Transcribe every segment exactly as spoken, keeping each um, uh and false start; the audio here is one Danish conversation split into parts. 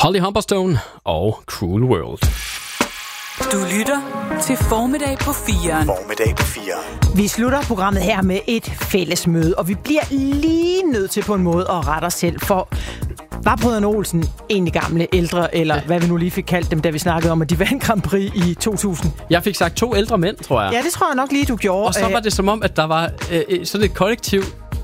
Holly Humberstone og Cruel World. Du lytter til Formiddag på firen. Formiddag på firen. Vi slutter programmet her med et fællesmøde, og vi bliver lige nødt til på en måde at rette os selv, for var brødrene Olsen egentlig gamle, ældre, eller ja. hvad vi nu lige fik kaldt dem, da vi snakkede om, at de vandt Grand Prix i to tusind? Jeg fik sagt to ældre mænd, tror jeg. Ja, det tror jeg nok lige, du gjorde. Og så var det som om, at der var øh, sådan et kollektiv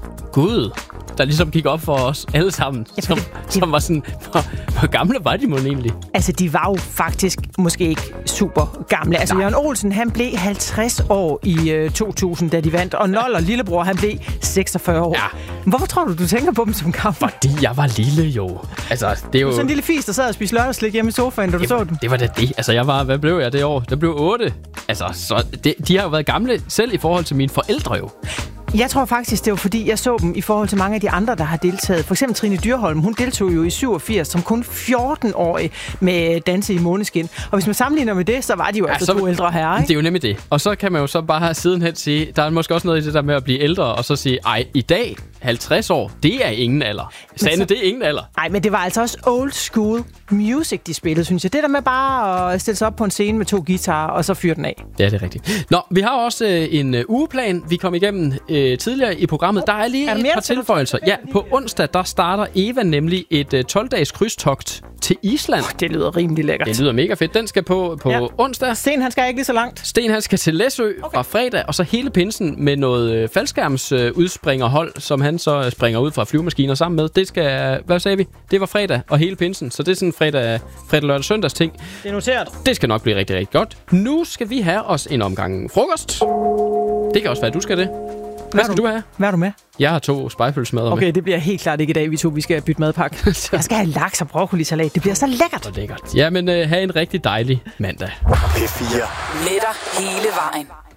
Gud, der ligesom gik op for os alle sammen, ja, som, det, som var sådan, hvor, hvor gamle var de mon egentlig? Altså, de var jo faktisk måske ikke super gamle. Altså, Jørgen Olsen, han blev halvtreds år i øh, to tusind, da de vandt, og Nold og lillebror, han blev seksogfyrre år. Ja. Hvorfor tror du, du tænker på dem som gamle? Fordi jeg var lille, jo. Altså, det er jo... Sådan en lille fis, der sad og spiste lørdagslik hjemme i sofaen, da du det, så den. Det var da det. Altså, jeg var... Hvad blev jeg det år? Det blev otte. Altså, så det, de har jo været gamle selv i forhold til mine forældre, jo. Jeg tror faktisk, det var fordi, jeg så dem i forhold til mange af de andre, der har deltaget. For eksempel Trine Dyrholm, hun deltog jo i syvogfirs som kun fjorten-årig med Danse i Måneskin. Og hvis man sammenligner med det, så var de jo ja, altså så, to ældre herrer, ikke? Det er jo nemlig det. Og så kan man jo så bare sidenhen sige, der er måske også noget i det der med at blive ældre, og så sige, ej, i dag, halvtreds år, det er ingen alder. Sande, så, det er ingen alder. Nej, men det var altså også old school music, de spillede, synes jeg. Det der med bare at stille sig op på en scene med to guitarer, og så fyre den af. Ja, det er rigtigt. Nå, vi har også øh, en øh, ugeplan, vi kom igennem øh, tidligere i programmet. Der er lige er et par tilføjelser. Ja, på onsdag, der starter Eva nemlig et øh, tolv-dages krydstogt til Island. Oh, det lyder rimelig lækkert. Det lyder mega fedt. Den skal på, på ja. onsdag. Sten, han skal ikke lige så langt. Sten, han skal til Læsø okay. fra fredag, og så hele pinsen med noget øh, faldskærms øh, udspringerhold, som han så springer ud fra flyvemaskiner sammen med. Det skal, hvad sagde vi? Det var fredag og hele pinsen, så det er sådan en fredag, fredag lørdag, søndags ting. Det er noteret. Det skal nok blive rigtig, rigtig godt. Nu skal vi have os en omgang frokost. Det kan også være, at du skal det. Hvad skal du, du have? Hvad er du med? Jeg har to spegepølsemad Okay, med. det bliver helt klart ikke i dag, vi to vi skal bytte madpakke. Jeg skal have laks og broccolisalat. Det bliver så lækkert. Så lækkert. Ja, men uh, have en rigtig dejlig mandag. P fire. Med dig hele vejen.